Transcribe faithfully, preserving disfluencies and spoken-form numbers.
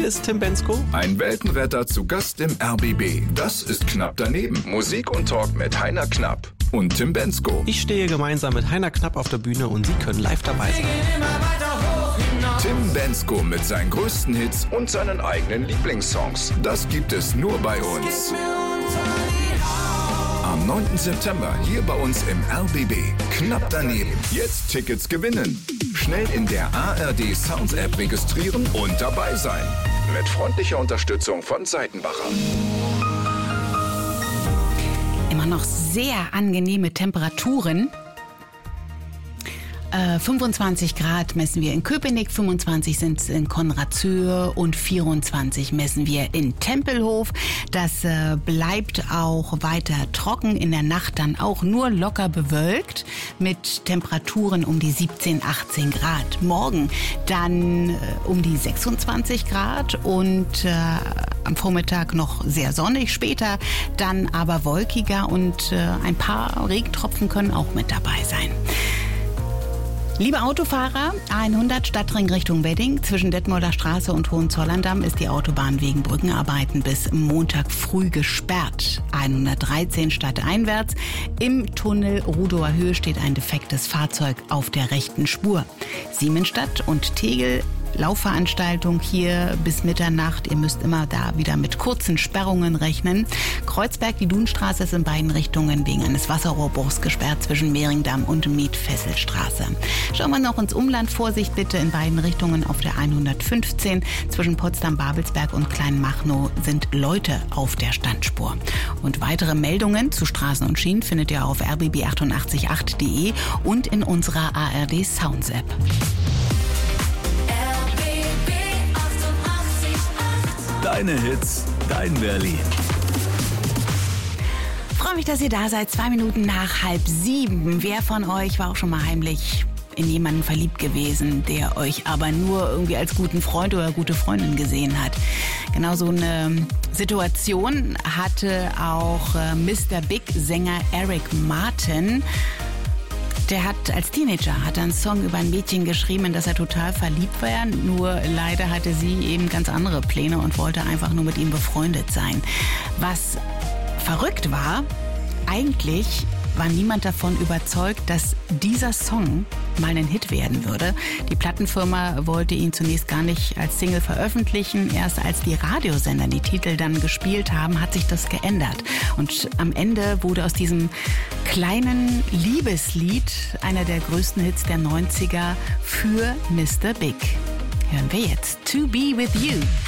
ist Tim Bendzko. Ein Weltenretter zu Gast im R B B. Das ist Knapp daneben. Musik und Talk mit Heiner Knapp und Tim Bendzko. Ich stehe gemeinsam mit Heiner Knapp auf der Bühne und Sie können live dabei sein. Tim Bendzko mit seinen größten Hits und seinen eigenen Lieblingssongs. Das gibt es nur bei uns. Am neunten September hier bei uns im R B B. Knapp daneben. Jetzt Tickets gewinnen. Schnell in der A R D Sounds App registrieren und dabei sein. Mit freundlicher Unterstützung von Seitenbacher. Immer noch sehr angenehme Temperaturen. Äh, fünfundzwanzig Grad messen wir in Köpenick, fünfundzwanzig sind es in Konradshöhe und vierundzwanzig messen wir in Tempelhof. Das äh, bleibt auch weiter trocken, in der Nacht dann auch nur locker bewölkt mit Temperaturen um die siebzehn, achtzehn Grad. Morgen dann äh, um die sechsundzwanzig Grad und äh, am Vormittag noch sehr sonnig, später dann aber wolkiger und äh, ein paar Regentropfen können auch mit dabei sein. Liebe Autofahrer, hundert Stadtring Richtung Wedding. Zwischen Detmolder Straße und Hohenzollern-Damm ist die Autobahn wegen Brückenarbeiten bis Montag früh gesperrt. hundertdreizehn stadteinwärts. Im Tunnel Rudower Höhe steht ein defektes Fahrzeug auf der rechten Spur. Siemensstadt und Tegel. Laufveranstaltung hier bis Mitternacht. Ihr müsst immer da wieder mit kurzen Sperrungen rechnen. Kreuzberg, die Dunstraße ist in beiden Richtungen wegen eines Wasserrohrbruchs gesperrt zwischen Mehringdamm und Mietfesselstraße. Schauen wir noch ins Umland. Vorsicht bitte in beiden Richtungen auf der hundertfünfzehn. Zwischen Potsdam-Babelsberg und Kleinmachnow sind Leute auf der Standspur. Und weitere Meldungen zu Straßen und Schienen findet ihr auf r b b achtundachtzig punkt acht punkt de und in unserer A R D Sounds App. Deine Hits, dein Berlin. Freue mich, dass ihr da seid. Zwei Minuten nach halb sieben. Wer von euch war auch schon mal heimlich in jemanden verliebt gewesen, der euch aber nur irgendwie als guten Freund oder gute Freundin gesehen hat? Genau so eine Situation hatte auch äh, Mister Big-Sänger Eric Martin. Der hat als Teenager hat einen Song über ein Mädchen geschrieben, in das er total verliebt war. Nur leider hatte sie eben ganz andere Pläne und wollte einfach nur mit ihm befreundet sein. Was verrückt war, eigentlich war niemand davon überzeugt, dass dieser Song mal ein Hit werden würde. Die Plattenfirma wollte ihn zunächst gar nicht als Single veröffentlichen. Erst als die Radiosender die Titel dann gespielt haben, hat sich das geändert. Und am Ende wurde aus diesem kleinen Liebeslied einer der größten Hits der neunziger für Mister Big. Hören wir jetzt To Be With You.